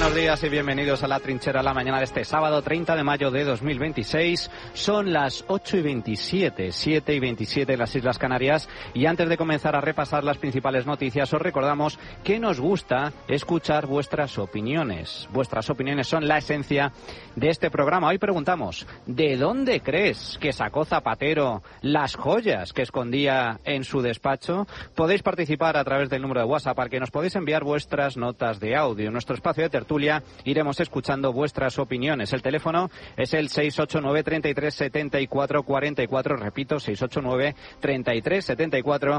buenos días y bienvenidos a La Trinchera, la mañana de este sábado 30 de mayo de 2026. Son las 8:27, 7:27 en las Islas Canarias, y antes de comenzar a repasar las principales noticias, os recordamos que nos gusta escuchar vuestras opiniones. Vuestras opiniones son la esencia de este programa. Hoy preguntamos, ¿de dónde crees que sacó Zapatero las joyas que escondía en su despacho? Podéis participar a través del número de WhatsApp al que nos podéis enviar vuestras notas de audio. En nuestro espacio de tertulia iremos escuchando vuestras opiniones. El teléfono es el 689 33 74 44, repito, 689 33 74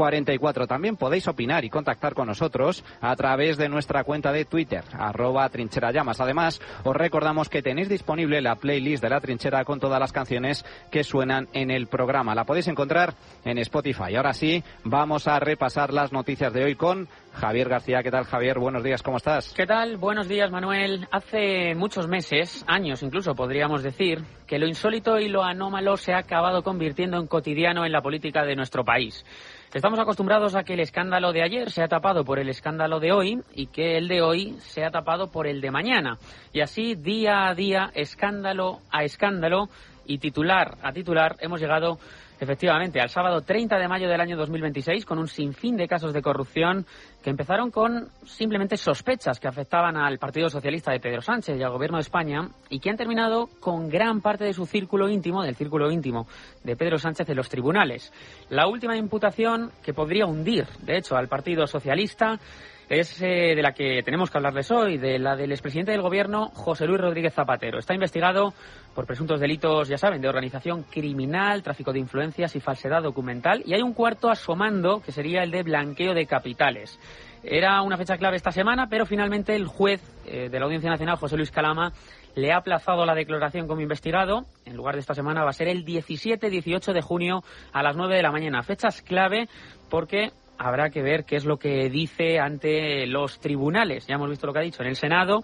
44. También podéis opinar y contactar con nosotros a través de nuestra cuenta de Twitter, @trincherallamas. Además, os recordamos que tenéis disponible la playlist de La Trinchera con todas las canciones que suenan en el programa. La podéis encontrar en Spotify. Ahora sí, vamos a repasar las noticias de hoy con Javier García. ¿Qué tal, Javier? Buenos días, ¿cómo estás? ¿Qué tal? Buenos días, Manuel. Hace muchos meses, años incluso podríamos decir, que lo insólito y lo anómalo se ha acabado convirtiendo en cotidiano en la política de nuestro país. Estamos acostumbrados a que el escándalo de ayer sea tapado por el escándalo de hoy y que el de hoy sea tapado por el de mañana. Y así, día a día, escándalo a escándalo y titular a titular, hemos llegado efectivamente al sábado 30 de mayo del año 2026 con un sinfín de casos de corrupción que empezaron con simplemente sospechas que afectaban al Partido Socialista de Pedro Sánchez y al Gobierno de España, y que han terminado con gran parte de su círculo íntimo, del círculo íntimo de Pedro Sánchez en los tribunales. La última imputación que podría hundir, de hecho, al Partido Socialista es de la que tenemos que hablarles hoy, de la del expresidente del Gobierno, José Luis Rodríguez Zapatero. Está investigado por presuntos delitos, ya saben, de organización criminal, tráfico de influencias y falsedad documental. Y hay un cuarto asomando, que sería el de blanqueo de capitales. Era una fecha clave esta semana, pero finalmente el juez de la Audiencia Nacional, José Luis Calama, le ha aplazado la declaración como investigado. En lugar de esta semana va a ser el 17-18 de junio a las 9 de la mañana. Fechas clave porque habrá que ver qué es lo que dice ante los tribunales. Ya hemos visto lo que ha dicho en el Senado,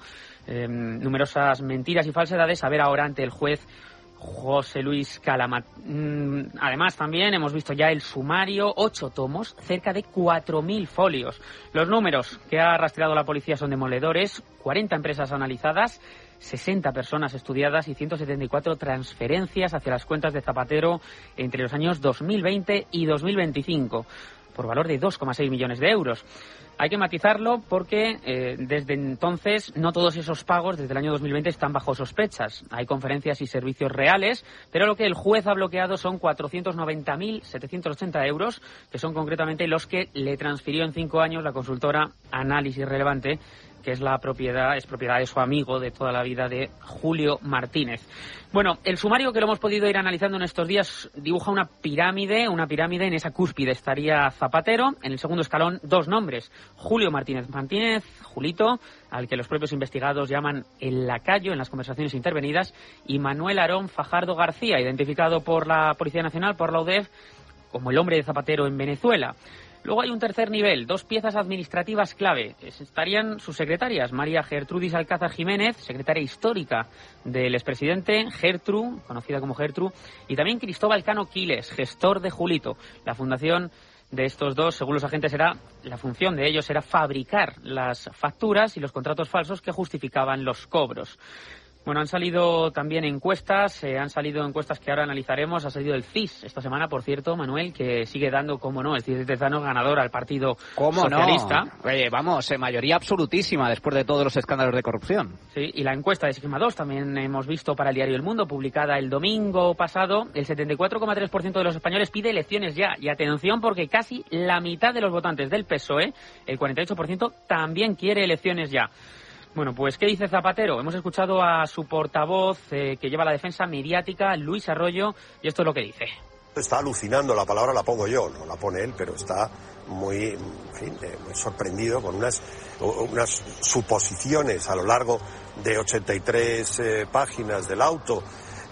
numerosas mentiras y falsedades. A ver ahora ante el juez José Luis Calama. Además, también hemos visto ya el sumario, 8 tomos, cerca de 4.000 folios. Los números que ha rastreado la policía son demoledores: 40 empresas analizadas, 60 personas estudiadas y 174 transferencias hacia las cuentas de Zapatero entre los años 2020 y 2025. Por valor de 2,6 millones de euros. Hay que matizarlo porque desde entonces no todos esos pagos desde el año 2020 están bajo sospechas. Hay conferencias y servicios reales, pero lo que el juez ha bloqueado son 490.780 euros, que son concretamente los que le transfirió en 5 años la consultora Análisis Relevante, que es propiedad de su amigo de toda la vida, de Julio Martínez. Bueno, el sumario, que lo hemos podido ir analizando en estos días, dibuja una pirámide. En esa cúspide estaría Zapatero. En el segundo escalón, 2 nombres: Julio Martínez, Julito, al que los propios investigados llaman el lacayo en las conversaciones intervenidas, y Manuel Aarón Fajardo García, identificado por la Policía Nacional, por la UDEF, como el hombre de Zapatero en Venezuela. Luego hay un tercer nivel, 2 piezas administrativas clave. Estarían sus secretarias: María Gertrudis Alcázar Jiménez, secretaria histórica del expresidente, conocida como Gertru, y también Cristóbal Cano Quiles, gestor de Julito. La fundación de estos dos, según los agentes, la función de ellos era fabricar las facturas y los contratos falsos que justificaban los cobros. Bueno, han salido también encuestas que ahora analizaremos. Ha salido el CIS esta semana, por cierto, Manuel, que sigue dando, cómo no, el CIS de Tezanos ganador al Partido Socialista. Vamos, mayoría absolutísima después de todos los escándalos de corrupción. Sí, y la encuesta de Sigma 2 también hemos visto para el diario El Mundo, publicada el domingo pasado. El 74,3% de los españoles pide elecciones ya. Y atención, porque casi la mitad de los votantes del PSOE, el 48%, también quiere elecciones ya. Bueno, pues ¿qué dice Zapatero? Hemos escuchado a su portavoz que lleva la defensa mediática, Luis Arroyo, y esto es lo que dice. Está alucinando, la palabra la pongo yo, no la pone él, pero está muy sorprendido con unas suposiciones a lo largo de 83 páginas del auto,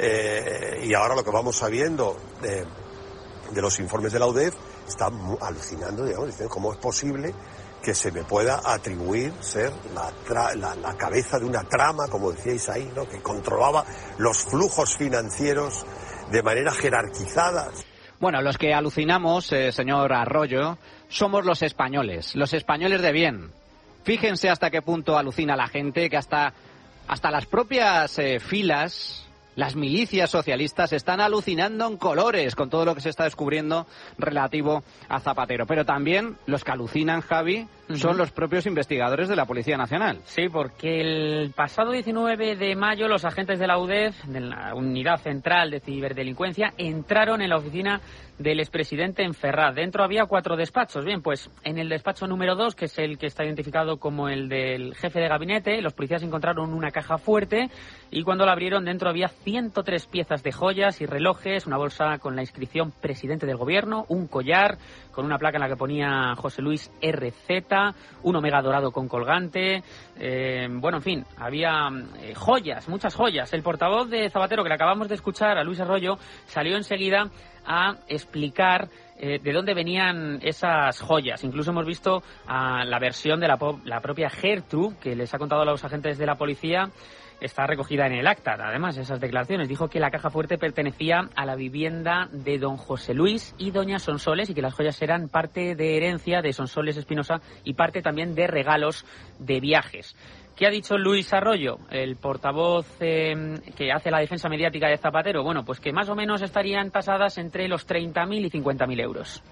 y ahora lo que vamos sabiendo de los informes de la UDEF, está alucinando, digamos, diciendo cómo es posible que se me pueda atribuir ser la cabeza de una trama, como decíais ahí, ¿no?, que controlaba los flujos financieros de manera jerarquizada. Bueno, los que alucinamos, señor Arroyo, somos los españoles de bien. Fíjense hasta qué punto alucina la gente, que hasta las propias filas, las milicias socialistas, están alucinando en colores con todo lo que se está descubriendo relativo a Zapatero. Pero también los que alucinan, Javi, son los propios investigadores de la Policía Nacional. Sí, porque el pasado 19 de mayo los agentes de la UDEF, de la Unidad Central de Ciberdelincuencia, entraron en la oficina del expresidente en Ferraz. Dentro había 4 despachos. Bien, pues en el despacho número 2, que es el que está identificado como el del jefe de gabinete, los policías encontraron una caja fuerte y cuando la abrieron dentro había 103 piezas de joyas y relojes, una bolsa con la inscripción presidente del gobierno, un collar con una placa en la que ponía José Luis RZ, un omega dorado con colgante, bueno, en fin, había joyas, muchas joyas. El portavoz de Zapatero, que le acabamos de escuchar, a Luis Arroyo, salió enseguida a explicar de dónde venían esas joyas. Incluso hemos visto la versión de la propia Gertrude, que les ha contado a los agentes de la policía. Está recogida en el acta, además, esas declaraciones. Dijo que la caja fuerte pertenecía a la vivienda de don José Luis y doña Sonsoles y que las joyas eran parte de herencia de Sonsoles Espinosa y parte también de regalos de viajes. ¿Qué ha dicho Luis Arroyo, el portavoz que hace la defensa mediática de Zapatero? Bueno, pues que más o menos estarían tasadas entre los 30.000 y 50.000 euros.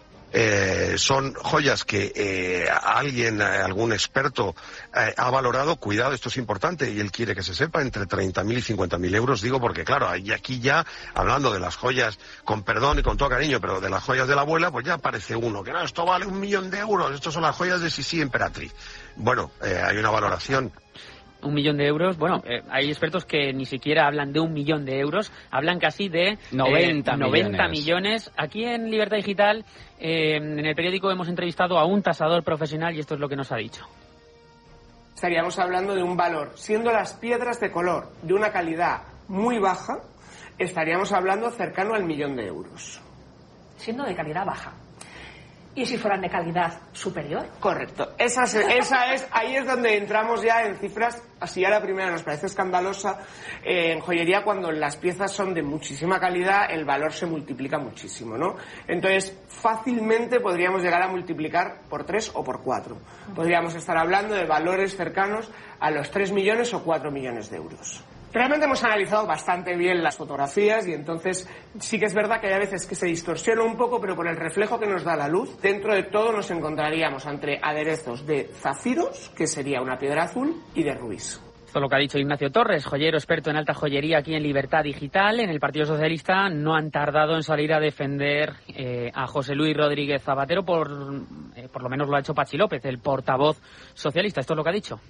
Son joyas que algún experto ha valorado, cuidado, esto es importante y él quiere que se sepa, entre 30.000 y 50.000 euros, digo porque claro, aquí ya, hablando de las joyas, con perdón y con todo cariño, pero de las joyas de la abuela, pues ya aparece uno, que no, esto vale 1.000.000 de euros, estos son las joyas de Sisi Emperatriz. Bueno, hay una valoración. 1.000.000 de euros, bueno, hay expertos que ni siquiera hablan de 1.000.000 de euros, hablan casi de 90 millones. Aquí en Libertad Digital, en el periódico hemos entrevistado a un tasador profesional y esto es lo que nos ha dicho. Estaríamos hablando de un valor, siendo las piedras de color de una calidad muy baja, estaríamos hablando cercano al 1.000.000 de euros. Siendo de calidad baja. ¿Y si fueran de calidad superior? Correcto. Esa es, ahí es donde entramos ya en cifras, así a la primera nos parece escandalosa. En joyería, cuando las piezas son de muchísima calidad, el valor se multiplica muchísimo, ¿no? Entonces, fácilmente podríamos llegar a multiplicar por 3 o por 4. Podríamos estar hablando de valores cercanos a los 3 millones o 4 millones de euros. Realmente hemos analizado bastante bien las fotografías y entonces sí que es verdad que hay a veces que se distorsiona un poco, pero por el reflejo que nos da la luz, dentro de todo nos encontraríamos entre aderezos de zafiros, que sería una piedra azul, y de rubíes. Esto es lo que ha dicho Ignacio Torres, joyero experto en alta joyería aquí en Libertad Digital. En el Partido Socialista no han tardado en salir a defender a José Luis Rodríguez Zapatero, por lo menos lo ha hecho Patxi López, el portavoz socialista. Esto es lo que ha dicho.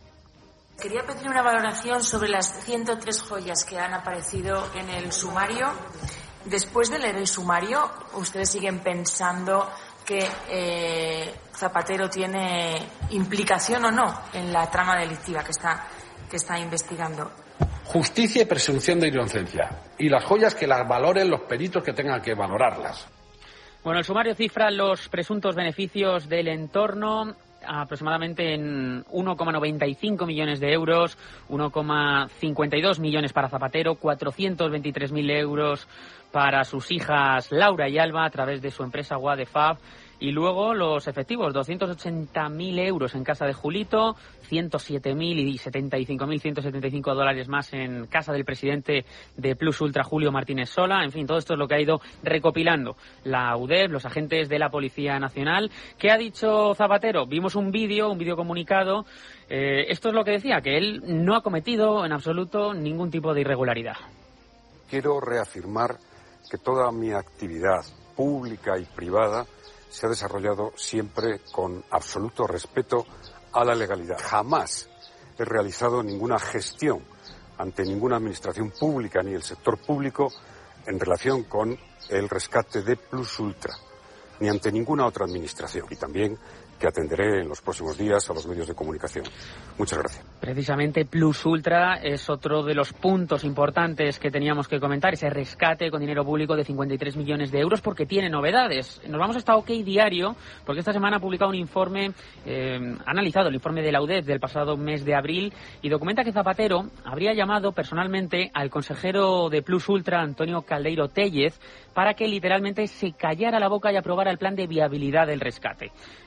Quería pedir una valoración sobre las 103 joyas que han aparecido en el sumario. Después de leer el sumario, ¿ustedes siguen pensando que Zapatero tiene implicación o no en la trama delictiva que está investigando? Justicia y presunción de inocencia. Y las joyas que las valoren los peritos que tengan que valorarlas. Bueno, el sumario cifra los presuntos beneficios del entorno aproximadamente en 1,95 millones de euros, 1,52 millones para Zapatero, 423.000 euros para sus hijas Laura y Alba a través de su empresa Wadefab. Y luego los efectivos, 280.000 euros en casa de Julito, 107.000 y 75.175 dólares más en casa del presidente de Plus Ultra, Julio Martínez Sola. En fin, todo esto es lo que ha ido recopilando la UDEF, los agentes de la Policía Nacional. ¿Qué ha dicho Zapatero? Vimos un vídeo comunicado. Esto es lo que decía, que él no ha cometido en absoluto ningún tipo de irregularidad. Quiero reafirmar que toda mi actividad pública y privada se ha desarrollado siempre con absoluto respeto a la legalidad. Jamás he realizado ninguna gestión ante ninguna administración pública ni el sector público en relación con el rescate de Plus Ultra, ni ante ninguna otra administración. Y también que atenderé en los próximos días a los medios de comunicación. Muchas gracias. Precisamente Plus Ultra es otro de los puntos importantes que teníamos que comentar, ese rescate con dinero público de 53 millones de euros, porque tiene novedades. Nos vamos hasta OK Diario, porque esta semana ha publicado un informe, ha analizado el informe de la UDEF del pasado mes de abril y documenta que Zapatero habría llamado personalmente al consejero de Plus Ultra, Antonio Caldeiro Téllez, para que literalmente se callara la boca y aprobara el plan de viabilidad del rescate. Esa prueba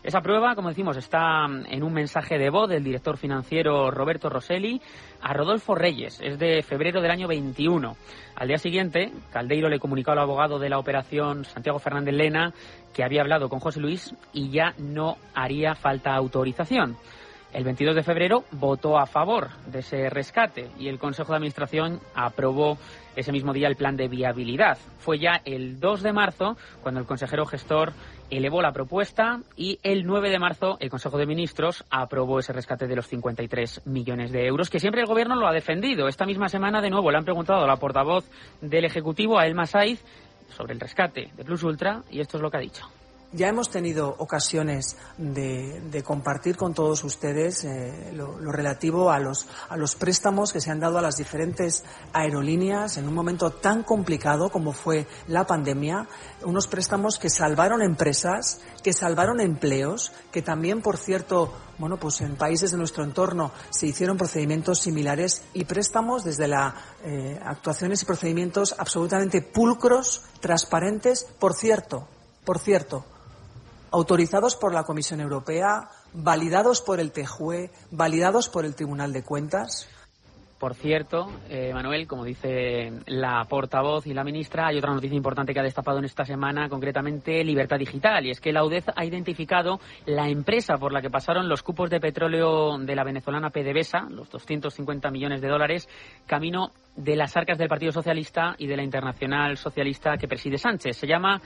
prueba, como decimos, está en un mensaje de voz del director financiero Roberto Rosselli a Rodolfo Reyes. Es de febrero del año 21. Al día siguiente, Caldeiro le comunicó al abogado de la operación, Santiago Fernández Lena, que había hablado con José Luis y ya no haría falta autorización. El 22 de febrero votó a favor de ese rescate y el Consejo de Administración aprobó ese mismo día el plan de viabilidad. Fue ya el 2 de marzo cuando el consejero gestor elevó la propuesta y el 9 de marzo el Consejo de Ministros aprobó ese rescate de los 53 millones de euros, que siempre el Gobierno lo ha defendido. Esta misma semana, de nuevo, le han preguntado a la portavoz del Ejecutivo, a Elma Saiz, sobre el rescate de Plus Ultra y esto es lo que ha dicho. Ya hemos tenido ocasiones de compartir con todos ustedes lo relativo a los préstamos que se han dado a las diferentes aerolíneas en un momento tan complicado como fue la pandemia, unos préstamos que salvaron empresas, que salvaron empleos, que también, por cierto, bueno, pues en países de nuestro entorno se hicieron procedimientos similares y préstamos desde actuaciones y procedimientos absolutamente pulcros, transparentes, por cierto, autorizados por la Comisión Europea, validados por el TJUE, validados por el Tribunal de Cuentas. Por cierto, Manuel, como dice la portavoz y la ministra, hay otra noticia importante que ha destapado en esta semana, concretamente Libertad Digital, y es que la UDEF ha identificado la empresa por la que pasaron los cupos de petróleo de la venezolana PDVSA, los 250 millones de dólares, camino de las arcas del Partido Socialista y de la Internacional Socialista que preside Sánchez. Se llama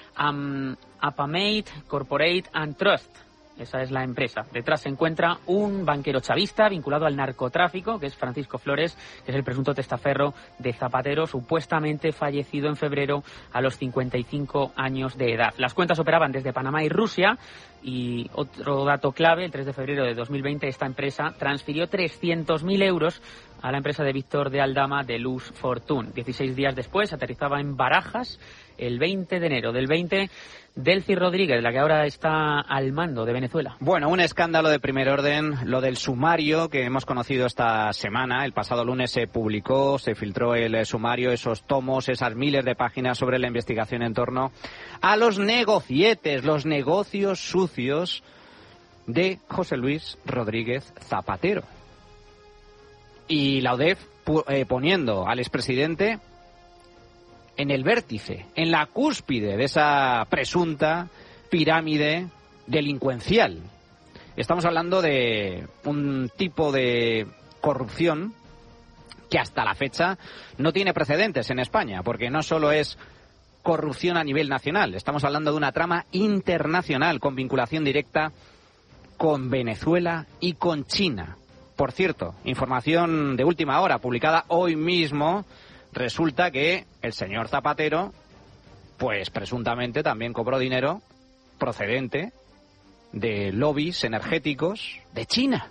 Apamate Corporate and Trust. Esa es la empresa. Detrás se encuentra un banquero chavista vinculado al narcotráfico, que es Francisco Flores, que es el presunto testaferro de Zapatero, supuestamente fallecido en febrero a los 55 años de edad. Las cuentas operaban desde Panamá y Rusia. Y otro dato clave, el 3 de febrero de 2020, esta empresa transfirió 300.000 euros a la empresa de Víctor de Aldama de Luz Fortune. 16 días después aterrizaba en Barajas el 20 de enero del 20 Delcy Rodríguez, la que ahora está al mando de Venezuela. Bueno, un escándalo de primer orden, lo del sumario que hemos conocido esta semana. El pasado lunes se publicó, se filtró el sumario, esos tomos, esas miles de páginas sobre la investigación en torno a los negocietes, los negocios sucios de José Luis Rodríguez Zapatero. Y la UDEF poniendo al expresidente en el vértice, en la cúspide de esa presunta pirámide delincuencial. Estamos hablando de un tipo de corrupción que hasta la fecha no tiene precedentes en España, porque no solo es corrupción a nivel nacional, estamos hablando de una trama internacional con vinculación directa con Venezuela y con China. Por cierto, información de última hora publicada hoy mismo, resulta que el señor Zapatero, pues presuntamente también cobró dinero procedente de lobbies energéticos de China.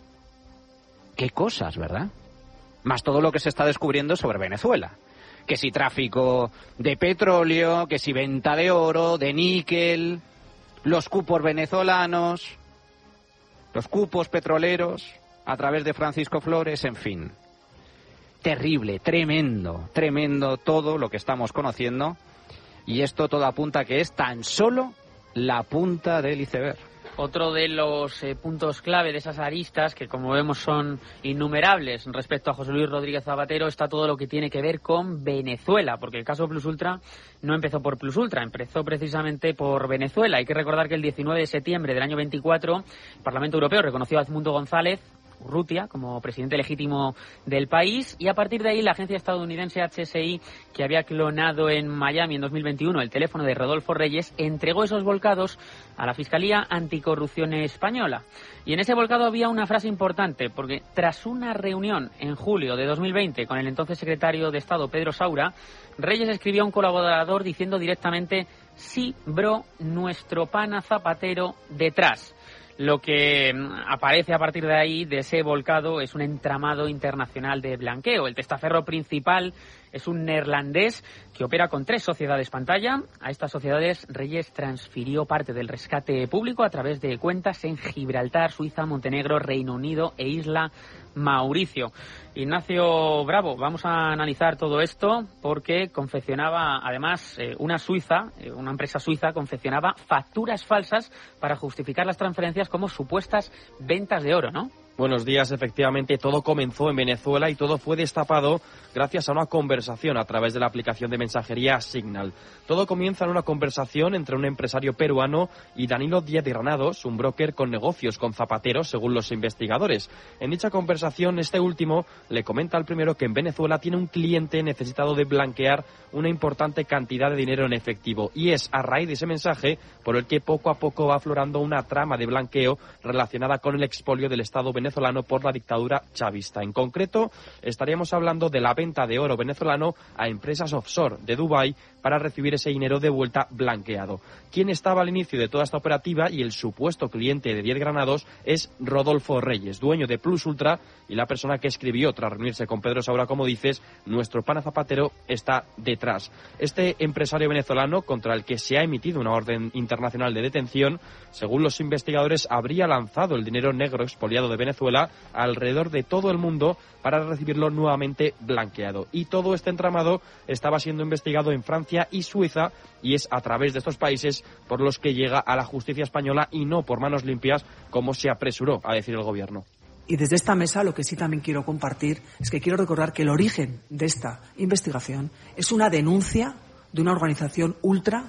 Qué cosas, ¿verdad? Más todo lo que se está descubriendo sobre Venezuela. Que si tráfico de petróleo, que si venta de oro, de níquel, los cupos venezolanos, los cupos petroleros a través de Francisco Flores, en fin. Terrible, tremendo, tremendo todo lo que estamos conociendo. Y esto todo apunta a que es tan solo la punta del iceberg. Otro de los puntos clave de esas aristas, que como vemos son innumerables respecto a José Luis Rodríguez Zapatero, está todo lo que tiene que ver con Venezuela, porque el caso Plus Ultra no empezó por Plus Ultra, empezó precisamente por Venezuela. Hay que recordar que el 19 de septiembre del año 24, el Parlamento Europeo reconoció a Edmundo González Urrutia como presidente legítimo del país, y a partir de ahí la agencia estadounidense HSI, que había clonado en Miami en 2021 el teléfono de Rodolfo Reyes, entregó esos volcados a la Fiscalía Anticorrupción española. Y en ese volcado había una frase importante, porque tras una reunión en julio de 2020 con el entonces secretario de Estado Pedro Saura, Reyes escribió a un colaborador diciendo directamente: sí, bro, nuestro pana Zapatero detrás. Lo que aparece a partir de ahí, de ese volcado, es un entramado internacional de blanqueo. El testaferro principal es un neerlandés que opera con 3 sociedades pantalla. A estas sociedades Reyes transfirió parte del rescate público a través de cuentas en Gibraltar, Suiza, Montenegro, Reino Unido e Isla Mauricio. Ignacio Bravo, vamos a analizar todo esto porque confeccionaba, además, una empresa suiza confeccionaba facturas falsas para justificar las transferencias como supuestas ventas de oro, ¿no? Buenos días, efectivamente todo comenzó en Venezuela y todo fue destapado gracias a una conversación a través de la aplicación de mensajería Signal. Todo comienza en una conversación entre un empresario peruano y Danilo Díaz Granados, un broker con negocios con Zapatero, según los investigadores. En dicha conversación, este último le comenta al primero que en Venezuela tiene un cliente necesitado de blanquear una importante cantidad de dinero en efectivo, y es a raíz de ese mensaje por el que poco a poco va aflorando una trama de blanqueo relacionada con el expolio del Estado venezolano por la dictadura chavista. En concreto, estaríamos hablando de la venta de oro venezolano a empresas offshore de Dubái para recibir ese dinero de vuelta blanqueado. Quien estaba al inicio de toda esta operativa y el supuesto cliente de Díaz Granados es Rodolfo Reyes, dueño de Plus Ultra y la persona que escribió tras reunirse con Pedro Saura, como dices, nuestro pana Zapatero está detrás. Este empresario venezolano, contra el que se ha emitido una orden internacional de detención, según los investigadores, habría lanzado el dinero negro expoliado de Venezuela alrededor de todo el mundo para recibirlo nuevamente blanqueado. Y todo este entramado estaba siendo investigado en Francia y Suiza, y es a través de estos países por los que llega a la justicia española y no por manos limpias, como se apresuró a decir el gobierno. Y desde esta mesa lo que sí también quiero compartir es que quiero recordar que el origen de esta investigación es una denuncia de una organización ultra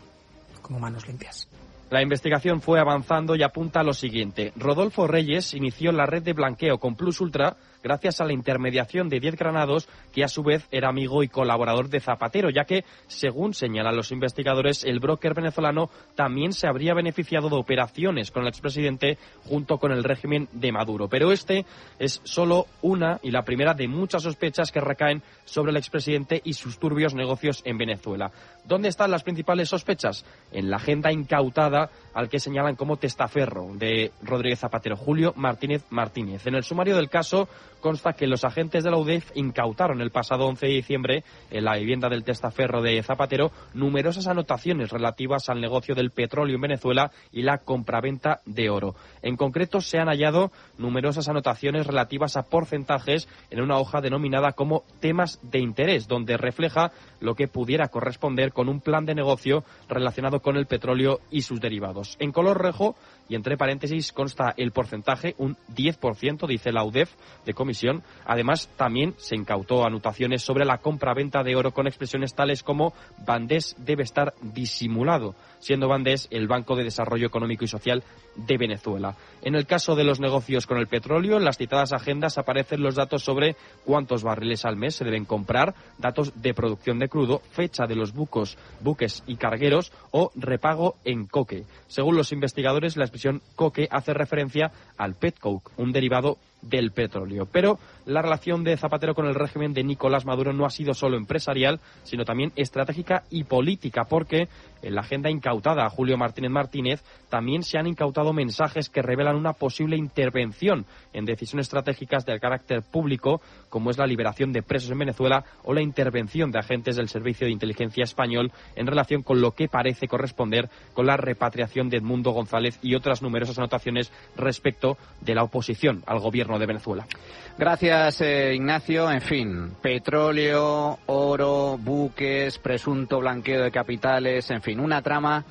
como Manos Limpias. La investigación fue avanzando y apunta a lo siguiente. Rodolfo Reyes inició la red de blanqueo con Plus Ultra gracias a la intermediación de Díaz Granados, que a su vez era amigo y colaborador de Zapatero, ya que, según señalan los investigadores, el broker venezolano también se habría beneficiado de operaciones con el expresidente junto con el régimen de Maduro. Pero este es solo una y la primera de muchas sospechas que recaen sobre el expresidente y sus turbios negocios en Venezuela. ¿Dónde están las principales sospechas? En la agenda incautada al que señalan como testaferro de Rodríguez Zapatero, Julio Martínez Martínez. En el sumario del caso consta que los agentes de la UDEF incautaron el pasado 11 de diciembre en la vivienda del testaferro de Zapatero numerosas anotaciones relativas al negocio del petróleo en Venezuela y la compraventa de oro. En concreto, se han hallado numerosas anotaciones relativas a porcentajes en una hoja denominada como temas de interés, donde refleja lo que pudiera corresponder con un plan de negocio relacionado con el petróleo y sus derivados. En color rojo y entre paréntesis consta el porcentaje, un 10%, dice la UDEF, de comisión. Además, también se incautó anotaciones sobre la compra-venta de oro con expresiones tales como Bandés debe estar disimulado, siendo Bandés el Banco de Desarrollo Económico y Social de Venezuela. En el caso de los negocios con el petróleo, en las citadas agendas aparecen los datos sobre cuántos barriles al mes se deben comprar, datos de producción de crudo, fecha de los buques y cargueros o repago en coque. Según los investigadores, la expresión coque hace referencia al petcoke, un derivado del petróleo. Pero la relación de Zapatero con el régimen de Nicolás Maduro no ha sido solo empresarial, sino también estratégica y política, porque en la agenda incautada a Julio Martínez Martínez también se han incautado mensajes que revelan una posible intervención en decisiones estratégicas de carácter público, como es la liberación de presos en Venezuela o la intervención de agentes del Servicio de Inteligencia Español en relación con lo que parece corresponder con la repatriación de Edmundo González y otras numerosas anotaciones respecto de la oposición al gobierno de Venezuela. Gracias, Ignacio. En fin, petróleo, oro, buques, presunto blanqueo de capitales, en fin, una trama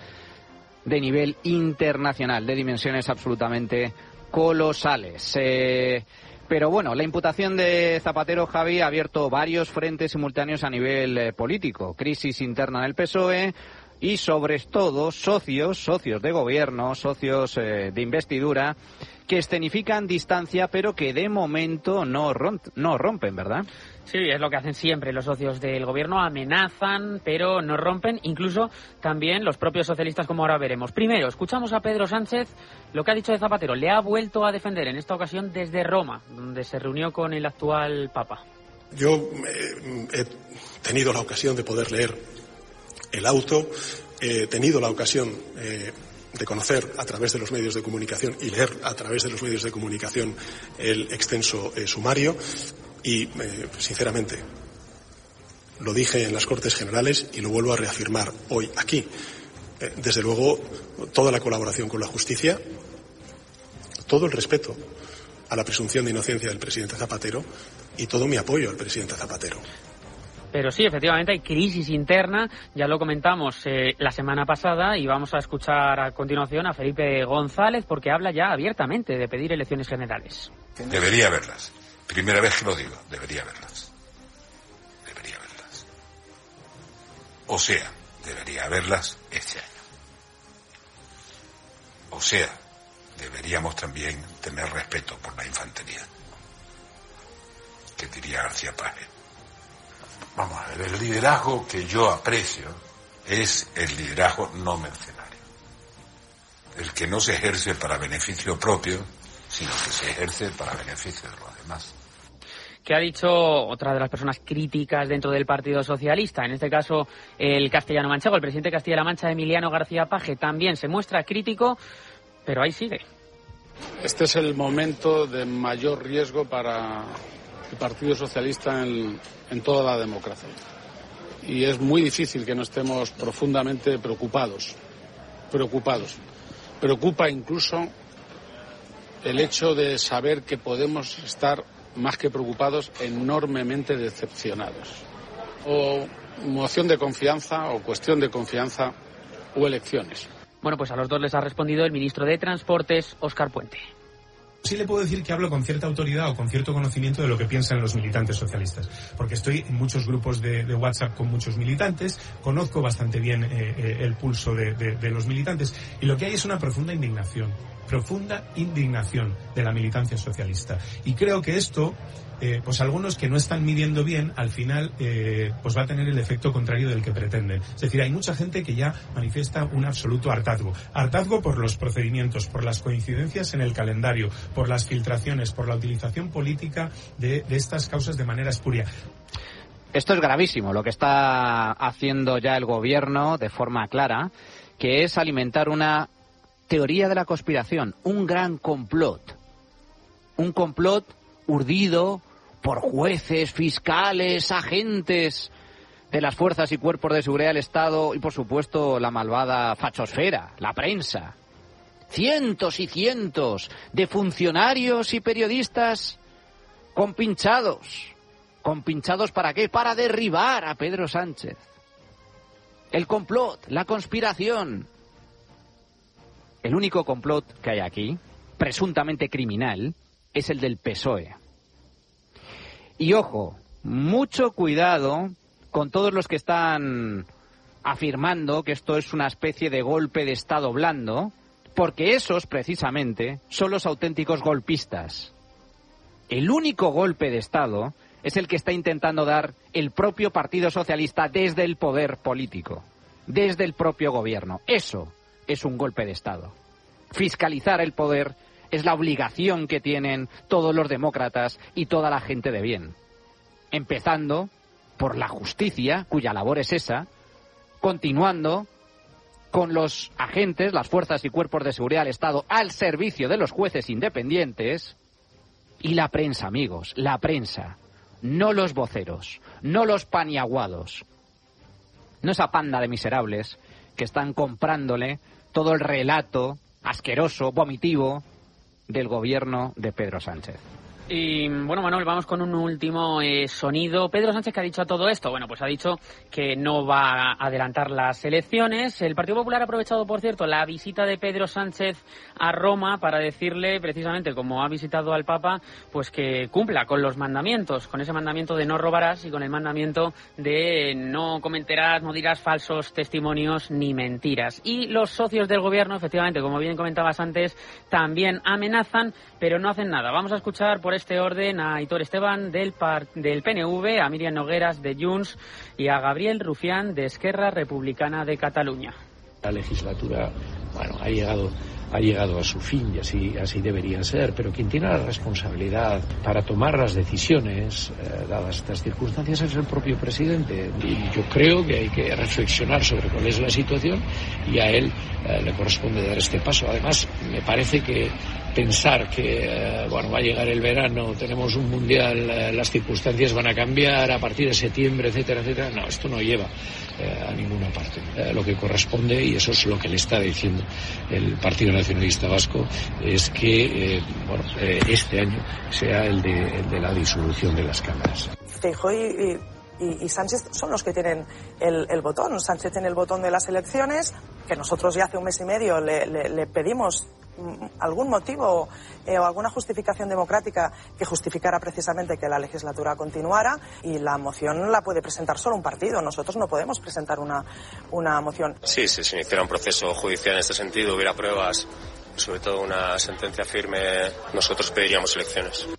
de nivel internacional, de dimensiones absolutamente colosales. Pero bueno, la imputación de Zapatero, Javi, ha abierto varios frentes simultáneos a nivel político. Crisis interna en el PSOE y, sobre todo, socios de gobierno, socios de investidura, que escenifican distancia, pero que de momento no rompen, ¿verdad? Sí, es lo que hacen siempre los socios del gobierno, amenazan, pero no rompen, incluso también los propios socialistas, como ahora veremos. Primero, escuchamos a Pedro Sánchez, lo que ha dicho de Zapatero. Le ha vuelto a defender, en esta ocasión desde Roma, donde se reunió con el actual Papa. Yo he tenido la ocasión de poder leer el auto, he tenido la ocasión de conocer a través de los medios de comunicación y leer a través de los medios de comunicación el extenso sumario y, sinceramente, lo dije en las Cortes Generales y lo vuelvo a reafirmar hoy aquí. Desde luego, toda la colaboración con la justicia, todo el respeto a la presunción de inocencia del presidente Zapatero y todo mi apoyo al presidente Zapatero. Pero sí, efectivamente hay crisis interna, ya lo comentamos la semana pasada y vamos a escuchar a continuación a Felipe González porque habla ya abiertamente de pedir elecciones generales. Debería haberlas. Primera vez que lo digo, debería haberlas. Debería haberlas. O sea, debería haberlas este año. O sea, deberíamos también tener respeto por la infantería. ¿Qué diría García Paje? Vamos a ver, el liderazgo que yo aprecio es el liderazgo no mercenario. El que no se ejerce para beneficio propio, sino que se ejerce para beneficio de los demás. ¿Qué ha dicho otra de las personas críticas dentro del Partido Socialista? En este caso, el castellano-manchego, el presidente de Castilla-La Mancha, Emiliano García Paje, también se muestra crítico, pero ahí sigue. Este es el momento de mayor riesgo para el Partido Socialista en toda la democracia. Y es muy difícil que no estemos profundamente preocupados. Preocupa incluso el hecho de saber que podemos estar, más que preocupados, enormemente decepcionados. O moción de confianza, o cuestión de confianza, o elecciones. Bueno, pues a los dos les ha respondido el ministro de Transportes, Óscar Puente. Sí le puedo decir que hablo con cierta autoridad o con cierto conocimiento de lo que piensan los militantes socialistas, porque estoy en muchos grupos de WhatsApp con muchos militantes, conozco bastante bien el pulso de los militantes, y lo que hay es una profunda indignación de la militancia socialista. Y creo que esto, pues algunos que no están midiendo bien, al final pues va a tener el efecto contrario del que pretenden. Es decir, hay mucha gente que ya manifiesta un absoluto hartazgo. Hartazgo por los procedimientos, por las coincidencias en el calendario, por las filtraciones, por la utilización política de estas causas de manera espuria. Esto es gravísimo, lo que está haciendo ya el gobierno de forma clara, que es alimentar una teoría de la conspiración, un gran complot. Un complot urdido por jueces, fiscales, agentes de las fuerzas y cuerpos de seguridad del Estado y, por supuesto, la malvada fachosfera, la prensa. Cientos y cientos de funcionarios y periodistas compinchados. ¿Compinchados para qué? Para derribar a Pedro Sánchez. El complot, la conspiración. El único complot que hay aquí, presuntamente criminal, es el del PSOE. Y ojo, mucho cuidado con todos los que están afirmando que esto es una especie de golpe de Estado blando, porque esos, precisamente, son los auténticos golpistas. El único golpe de Estado es el que está intentando dar el propio Partido Socialista desde el poder político, desde el propio gobierno. Eso es un golpe de Estado. Fiscalizar el poder es la obligación que tienen todos los demócratas y toda la gente de bien. Empezando por la justicia, cuya labor es esa, continuando con los agentes, las fuerzas y cuerpos de seguridad del Estado al servicio de los jueces independientes, y la prensa, amigos, la prensa, no los voceros, no los paniaguados, no esa panda de miserables que están comprándole todo el relato asqueroso, vomitivo del gobierno de Pedro Sánchez. Y bueno, Manuel, vamos con un último sonido. Pedro Sánchez, ¿qué ha dicho a todo esto? Bueno, pues ha dicho que no va a adelantar las elecciones. El Partido Popular ha aprovechado, por cierto, la visita de Pedro Sánchez a Roma para decirle, precisamente como ha visitado al Papa, pues que cumpla con los mandamientos, con ese mandamiento de no robarás y con el mandamiento de no cometerás, no dirás falsos testimonios ni mentiras. Y los socios del gobierno, efectivamente, como bien comentabas antes, también amenazan, pero no hacen nada. Vamos a escuchar por este orden a Aitor Esteban del PNV, a Míriam Nogueras de Junts y a Gabriel Rufián de Esquerra Republicana de Cataluña. La legislatura, bueno, ha llegado a su fin y así debería ser, pero quien tiene la responsabilidad para tomar las decisiones, dadas estas circunstancias, es el propio presidente. Y yo creo que hay que reflexionar sobre cuál es la situación y a él le corresponde dar este paso. Además, me parece que pensar que va a llegar el verano, tenemos un mundial, las circunstancias van a cambiar a partir de septiembre, etcétera, etcétera. No, esto no lleva a ninguna parte. Lo que corresponde, y eso es lo que le está diciendo el Partido Nacionalista Vasco, es que este año sea el de la disolución de las cámaras. Feijóo y Sánchez son los que tienen el botón. Sánchez tiene el botón de las elecciones, que nosotros ya hace un mes y medio le pedimos algún motivo o alguna justificación democrática que justificara precisamente que la legislatura continuara, y la moción la puede presentar solo un partido. Nosotros no podemos presentar una moción. Sí, si se iniciara un proceso judicial en este sentido, hubiera pruebas, sobre todo una sentencia firme, nosotros pediríamos elecciones.